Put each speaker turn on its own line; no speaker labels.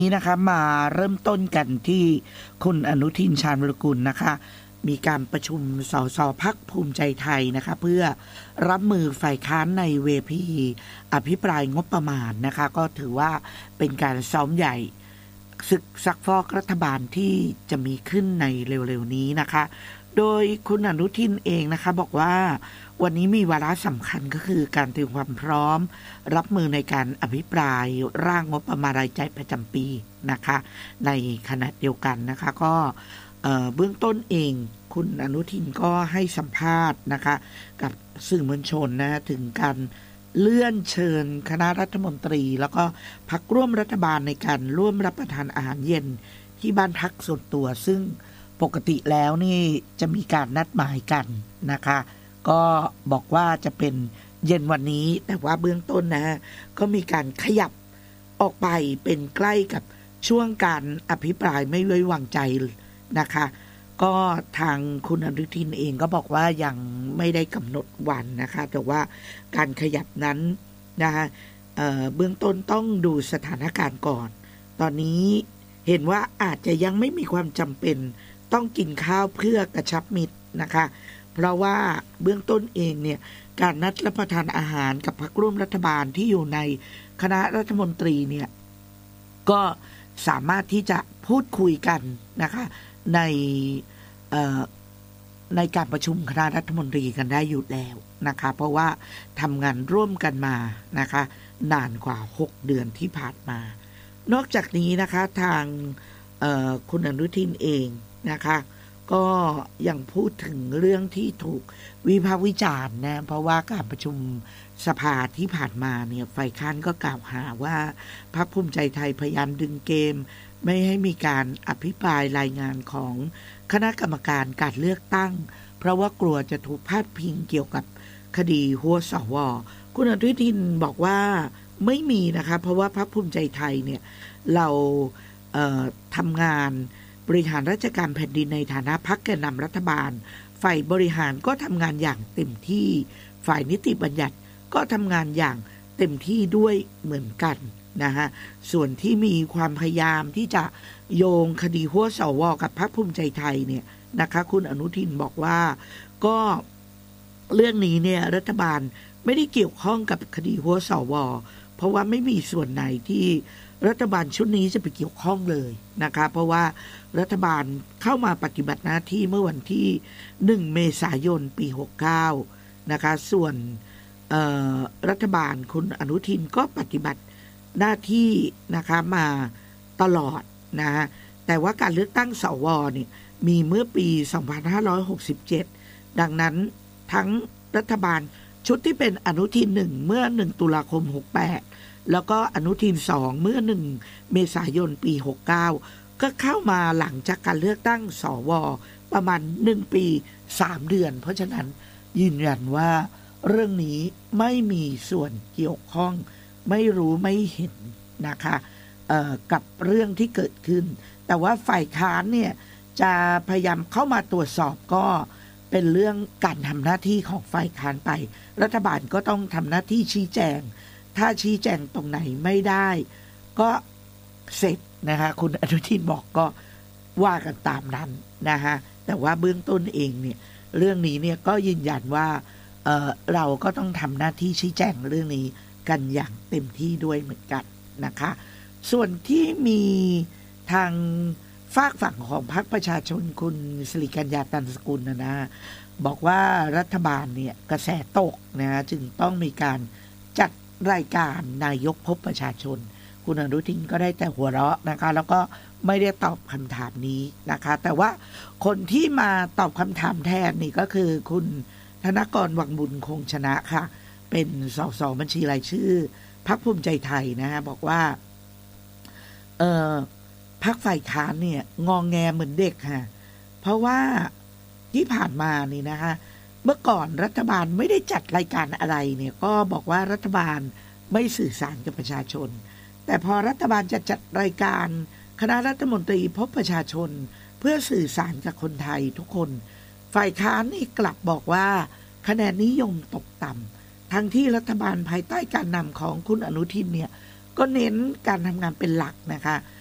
นี้นะคะมาเริ่มต้นกันที่คุณอนุทินชาญวิรากูลนะคะมีการประชุมสสพรรคภูมิใจไทยนะคะเพื่อรับมือฝ่ายค้านในเวทีอภิปรายงบประมาณนะคะก็ถือว่าเป็นการซ้อมใหญ่ศึกซักฟอกรัฐบาลที่จะมีขึ้นในเร็วๆนี้นะคะโดยคุณอนุทินเองนะคะบอกว่าวันนี้มีวาระสำคัญก็คือการเตรียมความพร้อมรับมือในการอภิปรายร่างงบประมาณรายจ่ายประจำปีนะคะในขณะเดียวกันนะคะก็เบื้องต้นเองคุณอนุทินก็ให้สัมภาษณ์นะคะกับสื่อมวลชนนะถึงการเลื่อนเชิญคณะรัฐมนตรีแล้วก็พรรคร่วมรัฐบาลในการร่วมรับประทานอาหารเย็นที่บ้านพักส่วนตัวซึ่งปกติแล้วนี่จะมีการนัดหมายกันนะคะก็บอกว่าจะเป็นเย็นวันนี้แต่ว่าเบื้องต้นนะก็มีการขยับออกไปเป็นใกล้กับช่วงการอภิปรายไม่ไว้วางใจนะคะก็ทางคุณอนุทินเองก็บอกว่ายังไม่ได้กำหนดวันนะคะแต่ว่าการขยับนั้นนะคะเบื้องต้นต้องดูสถานการณ์ก่อนตอนนี้เห็นว่าอาจจะยังไม่มีความจำเป็นต้องกินข้าวเพื่อกระชับมิตรนะคะเพราะว่าเบื้องต้นเองเนี่ยการนัดรับประทานอาหารกับพรรคร่วมรัฐบาลที่อยู่ในคณะรัฐมนตรีเนี่ยก็สามารถที่จะพูดคุยกันนะคะในการประชุมคณะรัฐมนตรีกันได้อยู่แล้วนะคะเพราะว่าทำงานร่วมกันมานะคะนานกว่า6เดือนที่ผ่านมานอกจากนี้นะคะทางคุณอนุทินเองนะคะก็ยังพูดถึงเรื่องที่ถูกวิพากษ์วิจารณ์นะเพราะว่าการประชุมสภาที่ผ่านมาเนี่ยฝ่ายค้านก็กล่าวหาว่าพรรคภูมิใจไทยพยายามดึงเกมไม่ให้มีการอภิปรายรายงานของคณะกรรมการการเลือกตั้งเพราะว่ากลัวจะถูกพาดพิงเกี่ยวกับคดีหัวสว.คุณอนุทินบอกว่าไม่มีนะคะเพราะว่าพรรคภูมิใจไทยเนี่ยเราทำงานบริหารราชการแผ่นดินในฐานะพรรคแกนนำรัฐบาลฝ่ายบริหารก็ทำงานอย่างเต็มที่ฝ่ายนิติบัญญัติก็ทำงานอย่างเต็มที่ด้วยเหมือนกันนะฮะส่วนที่มีความพยายามที่จะโยงคดีหัวสว.กับพรรคภูมิใจไทยเนี่ยนะคะคุณอนุทินบอกว่าก็เรื่องนี้เนี่ยรัฐบาลไม่ได้เกี่ยวข้องกับคดีหัวสว.เพราะว่าไม่มีส่วนไหนที่รัฐบาลชุดนี้จะไปเกี่ยวข้องเลยนะคะเพราะว่ารัฐบาลเข้ามาปฏิบัติหน้าที่เมื่อวันที่1เมษายนปี69นะคะส่วนรัฐบาลคุณอนุทินก็ปฏิบัติหน้าที่นะคะมาตลอดนะแต่ว่าการเลือกตั้งสวเนี่ยมีเมื่อปี2567ดังนั้นทั้งรัฐบาลชุดที่เป็นอนุทิน1เมื่อ1ตุลาคม68แล้วก็อนุทิน2เมื่อ1เมษายนปี69ก็เข้ามาหลังจากการเลือกตั้งสวประมาณ1ปี3เดือนเพราะฉะนั้นยืนยันว่าเรื่องนี้ไม่มีส่วนเกี่ยวข้องไม่รู้ไม่เห็นนะคะกับเรื่องที่เกิดขึ้นแต่ว่าฝ่ายค้านเนี่ยจะพยายามเข้ามาตรวจสอบก็เป็นเรื่องการทำหน้าที่ของฝ่ายค้านไปรัฐบาลก็ต้องทำหน้าที่ชี้แจงถ้าชี้แจงตรงไหนไม่ได้ก็เสร็จนะคะคุณอนุทินบอกก็ว่ากันตามนั้นนะคะแต่ว่าเบื้องต้นเองเนี่ยเรื่องนี้เนี่ยก็ยืนยันว่าเราก็ต้องทำหน้าที่ชี้แจงเรื่องนี้กันอย่างเต็มที่ด้วยเหมือนกันนะคะส่วนที่มีทางฝากฝั่งของพรรคประชาชนคุณสิริกัญญาตันสกุลนะบอกว่ารัฐบาลเนี่ยกระแสตกนะจึงต้องมีการจัดรายการนายกพบประชาชนคุณอนุทินก็ได้แต่หัวเราะนะคะแล้วก็ไม่ได้ตอบคำถามนี้นะคะแต่ว่าคนที่มาตอบคำถามแทนนี่ก็คือคุณธนกร วังบุญคงชนะค่ะเป็นสสบัญชีรายชื่อพรรคภูมิใจไทยนะฮะบอกว่าพรรคฝ่ายค้านเนี่ยงองแงเหมือนเด็กค่ะเพราะว่าที่ผ่านมานี่นะคะเมื่อก่อนรัฐบาลไม่ได้จัดรายการอะไรเนี่ยก็บอกว่ารัฐบาลไม่สื่อสารกับประชาชนแต่พอรัฐบาลจะจัดรายการคณะรัฐมนตรีพบประชาชนเพื่อสื่อสารกับคนไทยทุกคนฝ่ายค้านนี่กลับบอกว่าคะแนนนิยมตกต่ำทั้งที่รัฐบาลภายใต้การนำของคุณอนุทินเนี่ยก็เน้นการทำงานเป็นหลักนะคะ